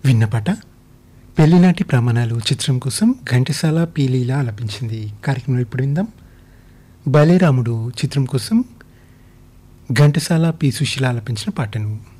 విన్నపాట పెళ్లినాటి ప్రమాణాలు చిత్రం కోసం ఘంటసాల పీలీలా లభించింది. కార్యక్రమం ఇప్పుడు విందాం. బలేరాముడు చిత్రం కోసం ఘంటసాల పి సుశీల ఆలపించిన పాటను.